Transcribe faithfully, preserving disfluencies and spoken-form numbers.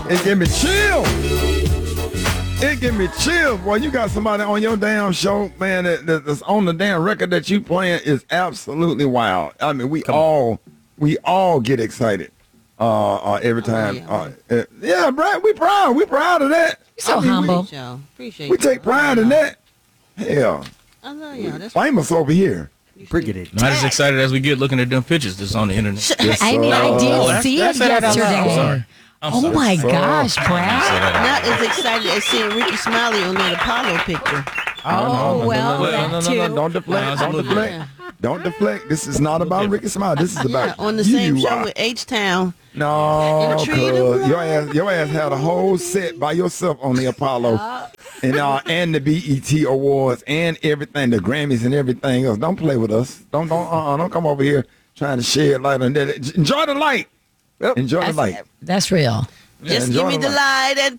It give me chill. It give me chills, boy. You got somebody on your damn show, man, that, that's on the damn record that you playing is absolutely wild. I mean, we Come all on. we all get excited uh, uh, every time. Oh, yeah, uh, uh, yeah, Brad, we proud. We proud of that. You're so I mean, humble. We, y'all. Appreciate we take pride in that. Hell, I love y'all. That's famous over here. Brigade. Not as excited as we get looking at them pictures that's on the internet. Yes, I mean, I did Oh, that's- see that's it it. I'm yesterday. sorry. I'm oh sorry. my So- gosh, Brad. not as excited as seeing Ricky Smiley on that Apollo picture. Oh, well, no, no, that no, no, too. no, don't deflect. No, Don't it's a deflect. Yeah. Don't deflect. This is not about Ricky Smiley. This is Yeah, about on the you. same show with H-Town. No, Treat him cuz right. your ass, your ass had a whole set by yourself on the Apollo, and uh, and the B E T Awards and everything, the Grammys and everything else. Don't play with us. Don't don't uh, don't come over here trying to shed light on that. Enjoy the light. Enjoy the That's, light. that's real. Yeah, Just enjoy give me the light. light and